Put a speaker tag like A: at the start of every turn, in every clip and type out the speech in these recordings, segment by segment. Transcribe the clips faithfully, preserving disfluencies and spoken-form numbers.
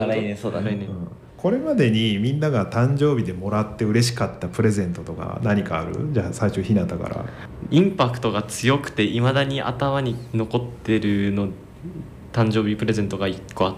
A: 来年そうだね、
B: うん、これまでにみんなが誕生日でもらって嬉しかったプレゼントとか何かある？じゃあ最初ひなたから。
C: インパクトが強くていまだに頭に残ってるの誕生日プレゼントがいっこあって、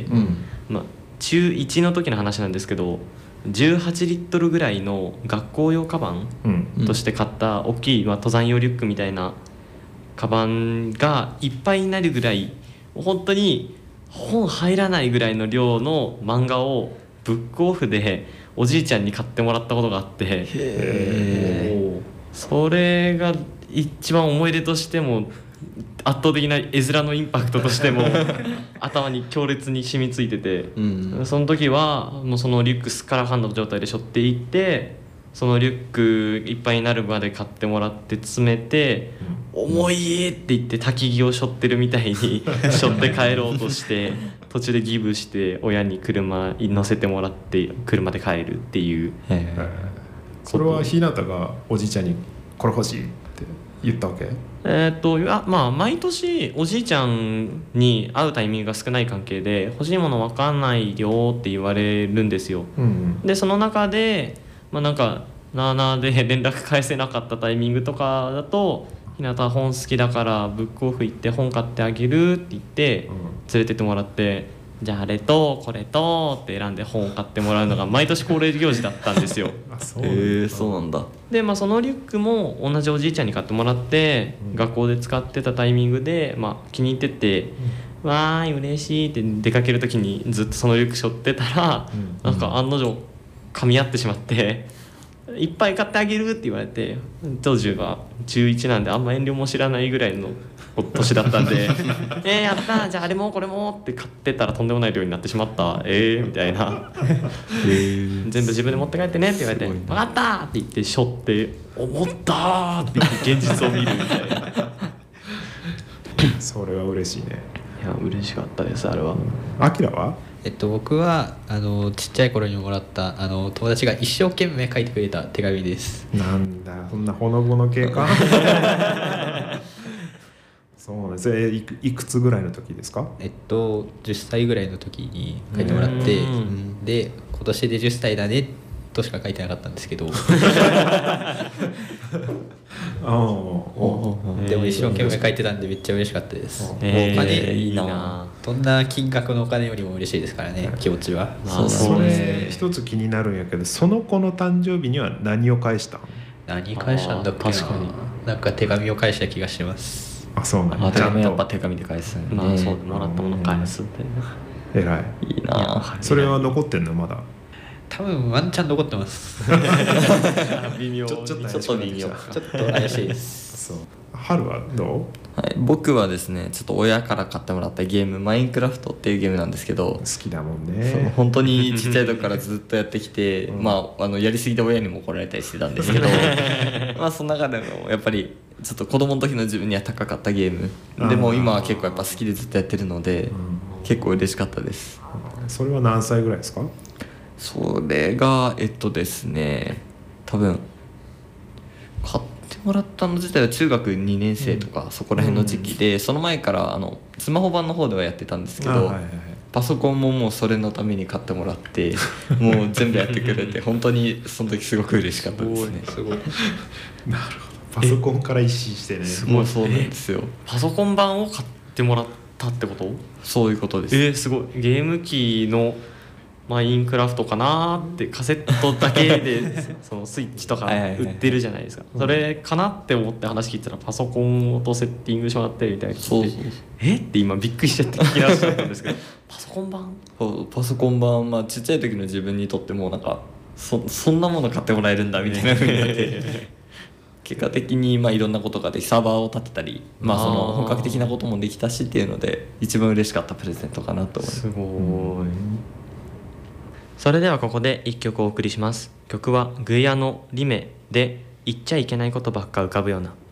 B: うん
C: まあ、中いちの時の話なんですけど、じゅうはちリットルぐらいの学校用カバン
B: うん
C: として買った大きい、まあ、登山用リュックみたいなカバンがいっぱいになるぐらい、本当に本入らないぐらいの量の漫画をブックオフでおじいちゃんに買ってもらったことがあって、
A: へ
C: それが一番思い出としても圧倒的な絵面のインパクトとしても頭に強烈に染みついてて、
A: うん
C: その時はもうそのリュックすっからかんの状態で背負っていって、そのリュックいっぱいになるまで買ってもらって詰めて、重いって言って焚き木を背負ってるみたいに背負って帰ろうとして途中でギブして親に車に乗せてもらって車で帰るっていう。
A: え
B: えーそれはひなたがおじいちゃんにこれ欲しいって言ったわけ？
C: えーっとあまあ毎年おじいちゃんに会うタイミングが少ない関係で欲しいもの分かんないよって言われるんですよ。
B: うんうん
C: でその中でまあなんかなあなあで連絡返せなかったタイミングとかだと、ひなた本好きだからブックオフ行って本買ってあげるって言って連れてってもらって、じゃああれとこれとって選んで本を買ってもらうのが毎年恒例行事だったんですよ。
B: あそう
A: へ
B: なんだ
A: えそうなんだ。
C: で、まあ、そのリュックも同じおじいちゃんに買ってもらって、
B: うん
C: 学校で使ってたタイミングで、まあ、気に入ってて、わーい嬉しいって出かける時にずっとそのリュック背負ってたら、
B: うん
C: なんか案の定噛み合ってしまっていっぱい買ってあげるって言われて、当時は中いちなんであんま遠慮も知らないぐらいの年だったんでえーやったーじゃああれもこれもって買ってたらとんでもない量になってしまった、えーみたいな全部自分で持って帰ってねって言われて、分かったーって言って背負って思ったーって言って現実を見るみたいな。い
B: それは嬉しいね。
C: や嬉しかったですあれは。
B: あきらは？
D: えっと、僕はあのちっちゃい頃にもらったあの友達が一生懸命書いてくれた手紙です。
B: なんだそんなほのぼの系かそうなんです。えいくいくつぐらいの時ですか？
D: えっとじゅっさいぐらいの時に書いてもらって、
C: うん
D: うんで今年でじゅっさいだねとしか書いてなかったんですけど
B: ああ
D: でも一生懸命書いてたんでめっちゃ嬉しかったです。
C: えー
D: お金
C: いいな。
D: どんな金額のお金よりも嬉しいですからね、気持ちは。
C: まあ
B: そ
C: そうです
B: れ
C: ね。
B: 一つ気になるんやけど、その子の誕生日には何を返したん？
D: 何返したんだっけな。
C: あー確かに
D: なんか手紙を返した気がします。
B: あそうなん
A: あ
B: や。ちゃん
A: 手紙やっぱ
B: と
A: 手紙で返すんで、
C: まあそうもらったもの返すって
B: 偉い。
A: いいな。
B: それは残ってんのまだ？
D: 多分ワンチャン残ってます
C: 微妙に
B: ちょちょっと
A: ちょっと微妙
D: ちょっと怪しいです
B: そう。春はどう？
A: はい、僕はですねちょっと親から買ってもらったゲームマインクラフトっていうゲームなんですけど、
B: 好きだもん
A: そう
B: ね。
A: 本当にちっちゃい時からずっとやってきて、
B: うん
A: まあ、あのやりすぎて親にも怒られたりしてたんですけどまあその中でもやっぱりちょっと子供の時の自分には高かったゲームでも今は結構やっぱ好きでずっとやってるので、
B: うん
A: 結構嬉しかったです。
B: それは何歳ぐらいですか？
A: それがえっとですね多分買ってもらったの自体は中学にねん生とか、そこら辺の時期で、その前からあのスマホ版の方ではやってたんですけど、
B: あはいはいはい
A: パソコンももうそれのために買ってもらってもう全部やってくれて本当にその時すごく嬉しかったですね。
D: すごい
B: なるほど。パソコンから一新してね。
A: もうそうなんですよ。
C: パソコン版を買ってもらったってこと？
A: そういうことです。
C: えー、すごい。ゲーム機のマインクラフトかなーってカセットだけでそのスイッチとか売ってるじゃないですか。それかなって思って話聞いてたらパソコンとセッティングしてもらってみたいな
A: そうそう
C: えって今びっくりしちゃって聞き直しちゃったんですけどパソコン版
A: そうパソコン版、まあ、ちっちゃい時の自分にとってもなんか そ, そんなもの買ってもらえるんだみたいな風になって結果的にまあいろんなことができサーバーを立てたり、まあ、その本格的なこともできたしっていうので一番嬉しかったプレゼントかなと思います。
C: すごい。それではここで一曲お送りします。曲はグイアのリメで言っちゃいけないことばっか浮かぶような。